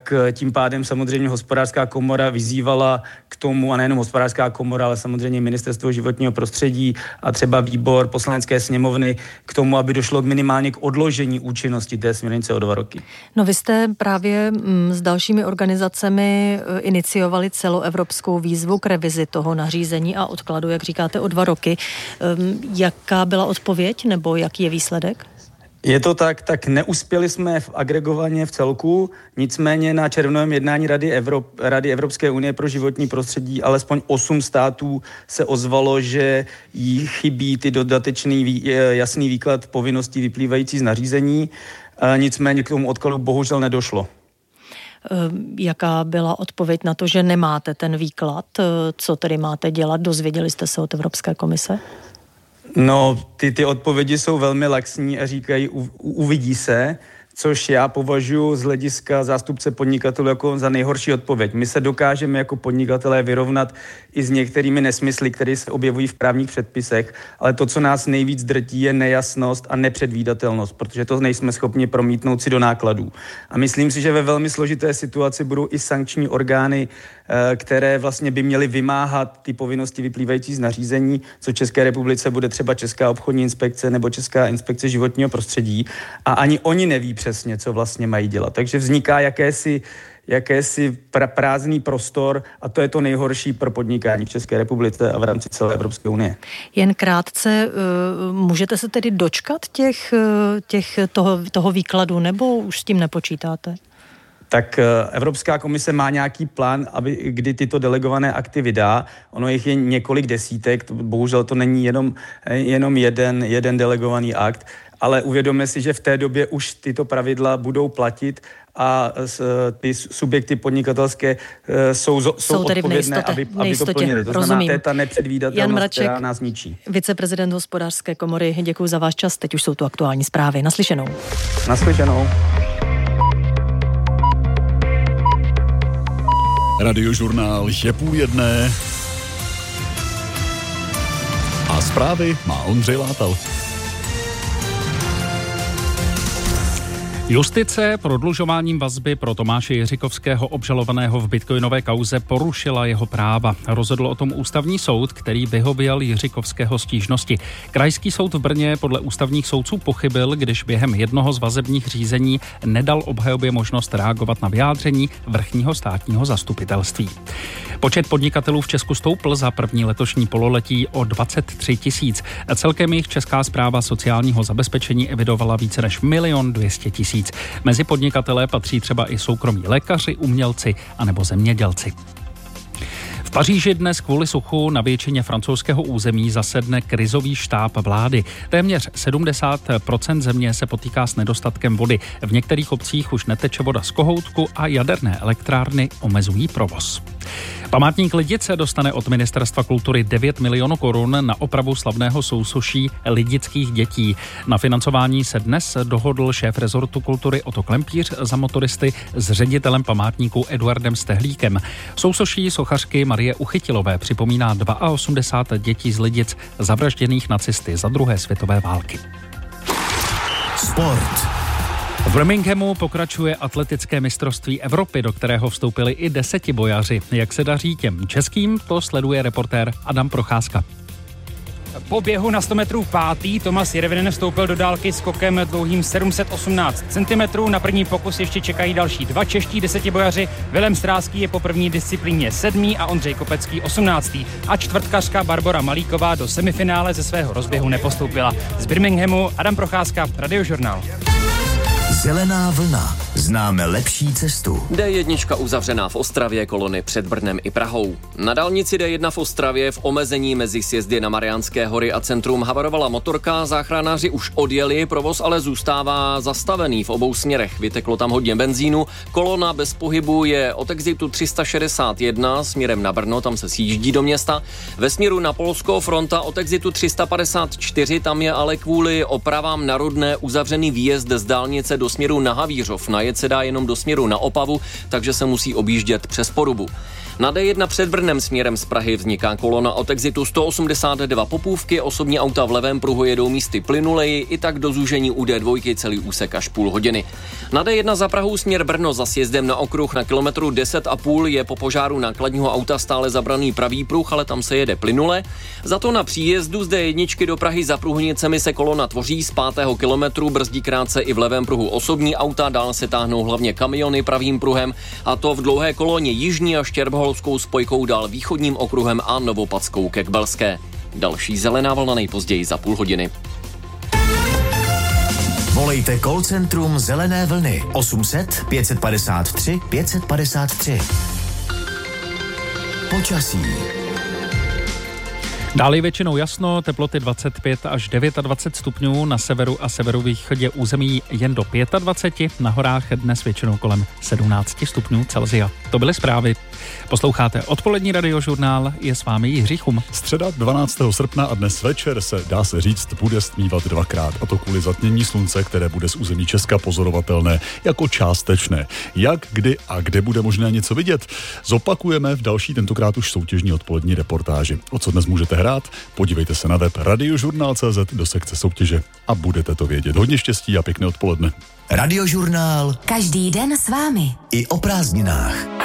tak tím pádem samozřejmě Hospodářská komora vyzývala k tomu, a nejenom Hospodářská komora, ale samozřejmě Ministerstvo životního prostředí a třeba výbor Poslanecké sněmovny k tomu, aby došlo minimálně k odložení účinnosti té směrnice o 2 roky. No vy jste právě s dalšími organizacemi iniciovali celoevropskou výzvu k revizi toho nařízení a odkladu, jak říkáte, o 2 roky. Jaká byla odpověď nebo jaký je výsledek? Je to tak neuspěli jsme agregovaně v celku, nicméně na červnovém jednání Rady Evropské unie pro životní prostředí alespoň 8 států se ozvalo, že jí chybí ty dodatečný jasný výklad povinností vyplývající z nařízení, nicméně k tomu odkladu bohužel nedošlo. Jaká byla odpověď na to, že nemáte ten výklad? Co tedy máte dělat? Dozvěděli jste se od Evropské komise? No, ty odpovědi jsou velmi laxní a říkají uvidí se, což já považuji z hlediska zástupce podnikatelů jako za nejhorší odpověď. My se dokážeme jako podnikatelé vyrovnat i s některými nesmysly, které se objevují v právních předpisech, ale to, co nás nejvíc drtí, je nejasnost a nepředvídatelnost, protože to nejsme schopni promítnout si do nákladů. A myslím si, že ve velmi složité situaci budou i sankční orgány, které vlastně by měly vymáhat ty povinnosti vyplývající z nařízení, co v České republice bude třeba Česká obchodní inspekce nebo Česká inspekce životního prostředí. A ani oni neví přesně, co vlastně mají dělat. Takže vzniká jakési prázdný prostor a to je to nejhorší pro podnikání v České republice a v rámci celé Evropské unie. Jen krátce, můžete se tedy dočkat toho výkladu nebo už s tím nepočítáte? Tak Evropská komise má nějaký plán, kdy tyto delegované akty vydá. Ono jich je několik desítek, bohužel to není jenom jeden delegovaný akt, ale uvědomme si, že v té době už tyto pravidla budou platit a ty subjekty podnikatelské jsou odpovědné, aby to plnili. To znamená, to je ta nepředvídatelnost, která nás ničí. Viceprezident Hospodářské komory, děkuji za váš čas. Teď už jsou tu aktuální zprávy. Naslyšenou. Radiožurnál je 12:30 a zprávy má Ondřej Látal. Justice prodlužováním vazby pro Tomáše Jiřikovského obžalovaného v bitcoinové kauze porušila jeho práva. Rozhodl o tom ústavní soud, který vyhověl Jiřikovského stížnosti. Krajský soud v Brně podle ústavních soudců pochybil, když během jednoho z vazebních řízení nedal obhajobě možnost reagovat na vyjádření vrchního státního zastupitelství. Počet podnikatelů v Česku stoupl za první letošní pololetí o 23 000. Celkem jich Česká správa sociálního zabezpečení evidovala více než 1 200 000. Mezi podnikatelé patří třeba i soukromí lékaři, umělci anebo zemědělci. V Paříži dnes kvůli suchu na většině francouzského území zasedne krizový štáb vlády. Téměř 70% země se potýká s nedostatkem vody. V některých obcích už neteče voda z kohoutku a jaderné elektrárny omezují provoz. Památník Lidice dostane od Ministerstva kultury 9 milionů korun na opravu slavného sousoší lidických dětí. Na financování se dnes dohodl šéf rezortu kultury Otto Klempíř za motoristy s ředitelem památníku Eduardem Stehlíkem. Sousoší sochařky Marie Uchytilové připomíná 82 dětí z Lidic zavražděných nacisty za druhé světové války. Sport. V Birminghamu pokračuje atletické mistrovství Evropy, do kterého vstoupili i 10 bojaři. Jak se daří těm českým, to sleduje reportér Adam Procházka. Po běhu na 100 metrů pátý Tomas Järvinen vstoupil do dálky skokem dlouhým 718 cm. Na první pokus ještě čekají další 2 čeští 10bojaři. Vilém Stráský je po první disciplíně 7. a Ondřej Kopecký 18. A čtvrtkařka Barbora Malíková do semifinále ze svého rozběhu nepostoupila. Z Birminghamu Adam Procházka, Radiožurnál. Zelená vlna. Známe lepší cestu. D1 uzavřená v Ostravě, kolony před Brnem i Prahou. Na dálnici D1 v Ostravě v omezení mezi sjezdy na Mariánské hory a centrum havarovala motorka, záchranáři už odjeli, provoz ale zůstává zastavený v obou směrech. Vyteklo tam hodně benzínu, kolona bez pohybu je od exitu 361 směrem na Brno, tam se sjíždí do města. Ve směru na Polsko fronta od exitu 354, tam je ale kvůli opravám na Rudné uzavřený výjezd z dálnice do směru na Havířov. Na se dá jenom do směru na Opavu, takže se musí objíždět přes Porubu. Na D1 před Brnem směrem z Prahy vzniká kolona od exitu 182 Popůvky, osobní auta v levém pruhu jedou místy plynuleji, i tak do zúžení u D2 celý úsek až půl hodiny. Na D1 za Prahou směr Brno za sjezdem na okruh na kilometru 10,5 je po požáru nákladního auta stále zabraný pravý pruh, ale tam se jede plynule. Za to na příjezdu z D1 do Prahy za Průhnicemi se kolona tvoří z 5. kilometru, brzdí krátce i v levém pruhu osobní auta, dál se táhnou hlavně kamiony pravým pruhem, a to v dlouhé koloně jižní a štěrbholskou spojkou dál východním okruhem a Novopadskou ke Kbelské. Další zelená vlna nejpozději za půl hodiny. Volejte call centrum Zelené vlny 800 553 553. Počasí. Dále je většinou jasno, teploty 25 až 29 stupňů, na severu a severovýchodě území jen do 25, na horách dnes většinou kolem 17 stupňů Celsia. To byly zprávy. Posloucháte odpolední radiožurnál, je s vámi Jiří Chum. Středa 12. srpna a dnes večer se, dá se říct, bude stmívat dvakrát, a to kvůli zatmění slunce, které bude z území Česka pozorovatelné jako částečné. Jak, kdy a kde bude možné něco vidět, zopakujeme v další, tentokrát už soutěžní odpolední reportáži. O co dnes můžete hrát? Podívejte se na web radiožurnál.cz do sekce soutěže a budete to vědět. Hodně štěstí a pěkné odpoledne. Radiožurnál. Každý den s vámi. I o prázdninách.